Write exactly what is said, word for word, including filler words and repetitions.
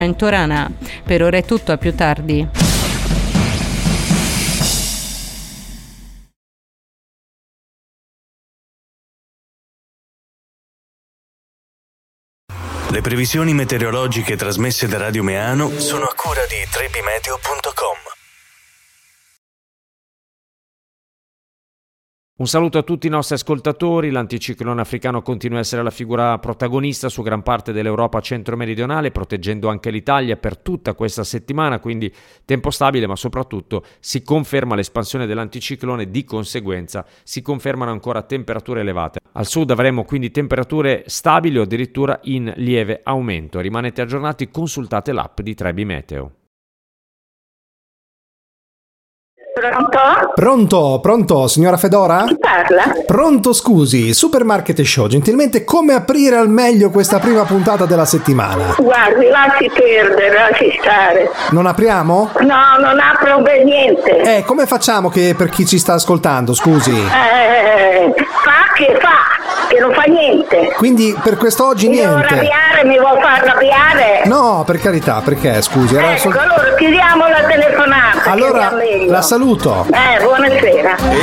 in Torana. Per ora è tutto, a più tardi. Le previsioni meteorologiche trasmesse da Radio Meano sono a cura di trebimeteo punto com. Un saluto a tutti i nostri ascoltatori. L'anticiclone africano continua a essere la figura protagonista su gran parte dell'Europa centro-meridionale, proteggendo anche l'Italia per tutta questa settimana, quindi tempo stabile, ma soprattutto si conferma l'espansione dell'anticiclone, di conseguenza si confermano ancora temperature elevate. Al sud avremo quindi temperature stabili o addirittura in lieve aumento. Rimanete aggiornati, consultate l'app di Trebi Meteo. Pronto? Pronto, pronto, signora Fedora? Chi parla? Pronto, scusi, Supermarket Show, gentilmente come aprire al meglio questa prima puntata della settimana? Guardi, lasci perdere, lasci stare. Non apriamo? No, non apro per niente. Eh, come facciamo che per chi ci sta ascoltando, scusi? Eh, fa che fa, che non fa niente. Quindi per quest'oggi mi niente? Mi devo arrabbiare, mi vuol far arrabbiare? No, per carità, perché, scusi? Era ecco, sol- allora chiudiamo la telefonata. Allora, la saluto. Eh, buonasera.